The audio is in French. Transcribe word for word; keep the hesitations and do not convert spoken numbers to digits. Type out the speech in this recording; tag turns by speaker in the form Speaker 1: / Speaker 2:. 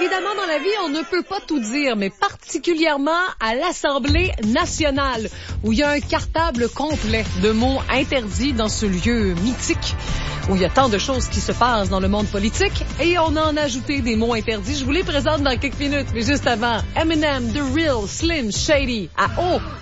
Speaker 1: Évidemment, dans la vie, on ne peut pas tout dire, mais particulièrement à l'Assemblée nationale, où il y a un cartable complet de mots interdits dans ce lieu mythique, où il y a tant de choses qui se passent dans le monde politique, et on en a ajouté des mots interdits. Je vous les présente dans quelques minutes, mais juste avant, Eminem, The Real, Slim Shady, à O